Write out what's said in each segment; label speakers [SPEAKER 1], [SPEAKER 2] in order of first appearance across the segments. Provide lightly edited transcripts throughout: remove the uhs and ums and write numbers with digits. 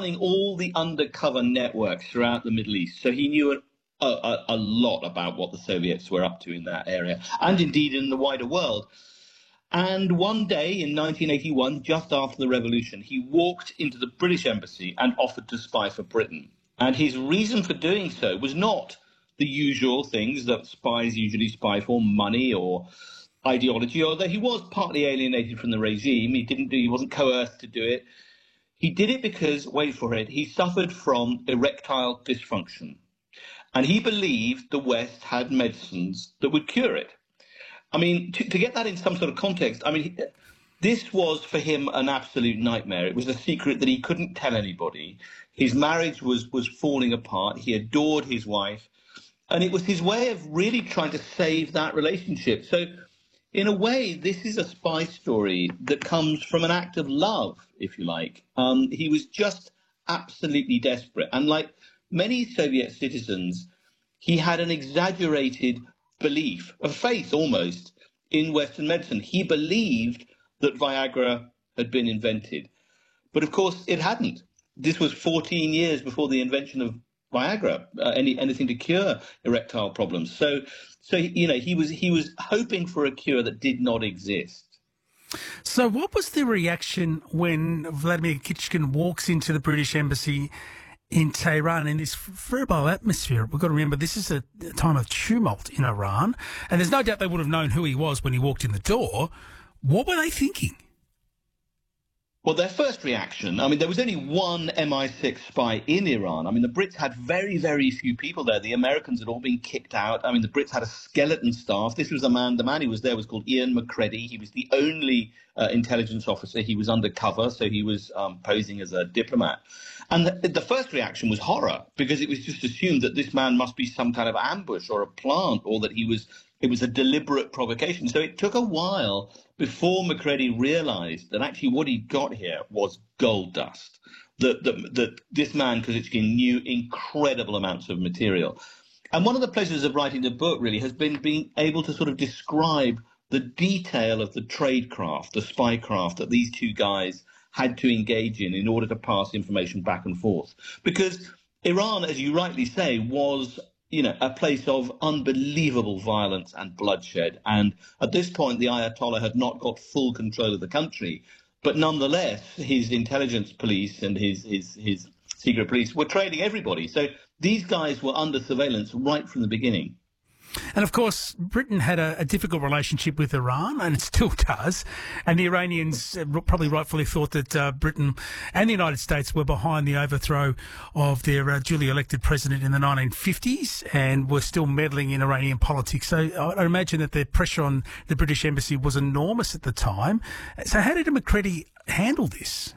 [SPEAKER 1] running all the undercover networks throughout the Middle East. So he knew a lot about what the Soviets were up to in that area, and indeed in the wider world. And one day in 1981, just after the revolution, he walked into the British embassy and offered to spy for Britain. And his reason for doing so was not the usual things that spies usually spy for, money or ideology, although he was partly alienated from the regime. He wasn't coerced to do it. He did it because, wait for it, he suffered from erectile dysfunction. And he believed the West had medicines that would cure it. I mean, to get that in some sort of context, I mean, this was for him an absolute nightmare. It was a secret that he couldn't tell anybody. His marriage was falling apart. He adored his wife. And it was his way of really trying to save that relationship. So in a way, this is a spy story that comes from an act of love, if you like. He was just absolutely desperate. And like many Soviet citizens, he had an exaggerated belief, a faith almost, in Western medicine. He believed that Viagra had been invented. But of course, it hadn't. This was 14 years before the invention of Viagra, anything to cure erectile problems. So he was hoping for a cure that did not exist.
[SPEAKER 2] So what was the reaction when Vladimir Kitchkin walks into the British embassy in Tehran in this febrile atmosphere? We've got to remember this is a time of tumult in Iran, and there's no doubt they would have known who he was when he walked in the door. What were they thinking?
[SPEAKER 1] Well, their first reaction, I mean, there was only one MI6 spy in Iran. I mean, the Brits had very, very few people there. The Americans had all been kicked out. I mean, the Brits had a skeleton staff. This was the man who was there was called Ian Macready. He was the only intelligence officer. He was undercover, so he was posing as a diplomat. And the first reaction was horror, because it was just assumed that this man must be some kind of ambush or a plant, or that it was a deliberate provocation. So it took a while before Macready realized that actually what he got here was gold dust, that this man, Kozytskin, knew incredible amounts of material. And one of the pleasures of writing the book really has been being able to sort of describe the detail of the tradecraft, the spycraft that these two guys had to engage in order to pass information back and forth. Because Iran, as you rightly say, was a place of unbelievable violence and bloodshed. And at this point, the Ayatollah had not got full control of the country. But nonetheless, his intelligence police and his secret police were trailing everybody. So these guys were under surveillance right from the beginning.
[SPEAKER 2] And, of course, Britain had a difficult relationship with Iran, and it still does. And the Iranians probably rightfully thought that Britain and the United States were behind the overthrow of their duly elected president in the 1950s and were still meddling in Iranian politics. So I imagine that the pressure on the British embassy was enormous at the time. So how did Macready handle this?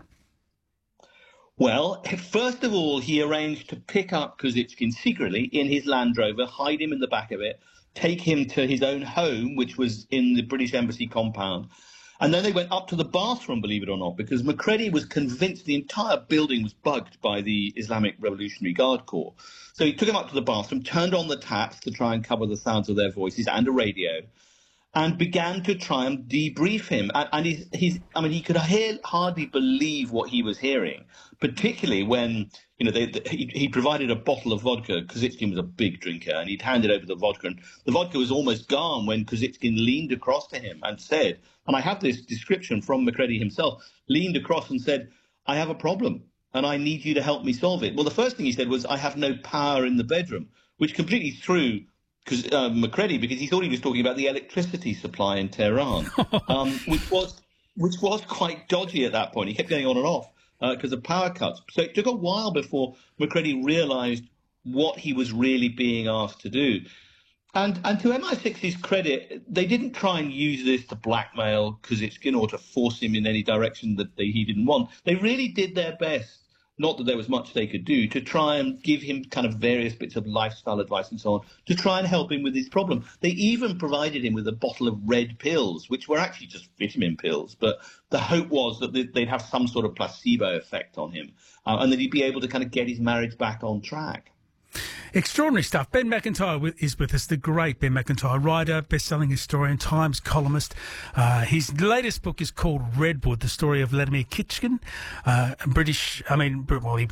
[SPEAKER 1] Well, first of all, he arranged to pick up Kozytskin secretly in his Land Rover, hide him in the back of it, take him to his own home, which was in the British embassy compound. And then they went up to the bathroom, believe it or not, because Macready was convinced the entire building was bugged by the Islamic Revolutionary Guard Corps. So he took him up to the bathroom, turned on the taps to try and cover the sounds of their voices and a radio, and began to try and debrief him. And he could hardly believe what he was hearing, particularly when, he provided a bottle of vodka. Kozytskin was a big drinker, and he'd handed over the vodka. And the vodka was almost gone when Kozytskin leaned across to him and said, and I have this description from Macready himself, leaned across and said, "I have a problem, and I need you to help me solve it." Well, the first thing he said was, "I have no power in the bedroom," which completely threw Macready, because he thought he was talking about the electricity supply in Tehran, which was quite dodgy at that point. He kept going on and off because of power cuts. So it took a while before Macready realized what he was really being asked to do. And to MI6's credit, they didn't try and use this to blackmail Kozytskin or to force him in any direction that he didn't want. They really did their best, not that there was much they could do, to try and give him kind of various bits of lifestyle advice and so on, to try and help him with his problem. They even provided him with a bottle of red pills, which were actually just vitamin pills. But the hope was that they'd have some sort of placebo effect on him and that he'd be able to kind of get his marriage back on track.
[SPEAKER 2] Extraordinary stuff. Ben McIntyre is with us, the great Ben McIntyre, writer, best-selling historian, Times columnist. His latest book is called Redwood, the story of Vladimir Kitchkin, he